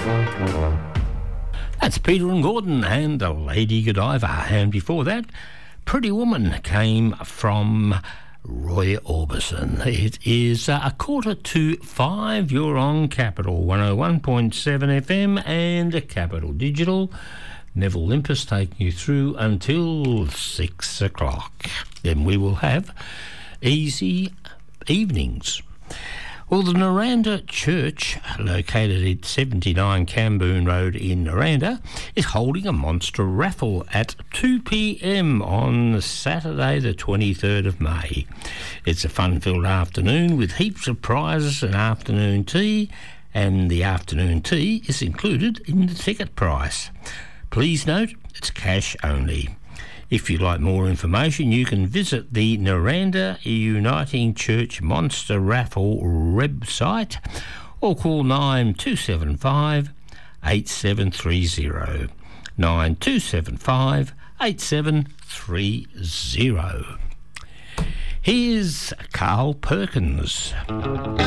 That's Peter and Gordon and the Lady Godiva. And before that, Pretty Woman came from Roy Orbison. It is 4:45. You're on Capital 101.7 FM and Capital Digital. Neville Limpus taking you through until 6 o'clock. Then we will have Easy Evenings. Well, the Naranda Church, located at 79 Camboon Road in Naranda, is holding a monster raffle at 2 p.m. on Saturday the 23rd of May. It's a fun-filled afternoon with heaps of prizes and afternoon tea, and the afternoon tea is included in the ticket price. Please note, it's cash only. If you'd like more information, you can visit the Naranda Uniting Church Monster Raffle website or call 9275 8730. 9275 8730. Here's Carl Perkins.